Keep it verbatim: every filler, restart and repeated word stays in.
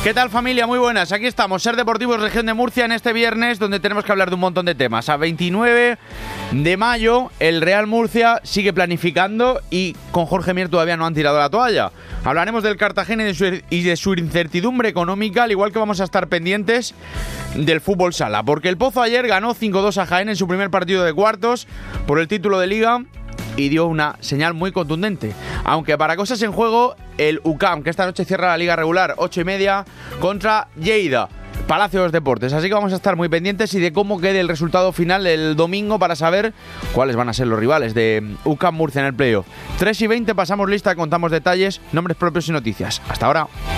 ¿Qué tal, familia? Muy buenas. Aquí estamos, Ser Deportivos Región de Murcia, en este viernes donde tenemos que hablar de un montón de temas. A veintinueve de mayo el Real Murcia sigue planificando y con Jorge Mier todavía no han tirado la toalla. Hablaremos del Cartagena y de su, y de su incertidumbre económica, al igual que vamos a estar pendientes del fútbol sala, porque el Pozo ayer ganó cinco dos a Jaén en su primer partido de cuartos por el título de Liga y dio una señal muy contundente. Aunque para cosas en juego, el U C A M, que esta noche cierra la Liga regular, ocho y media, contra Lleida, Palacio de los Deportes. Así que vamos a estar muy pendientes y de cómo quede el resultado final el domingo para saber cuáles van a ser los rivales de U C A M Murcia en el playoff. tres y veinte, pasamos lista, contamos detalles, nombres propios y noticias. Hasta ahora.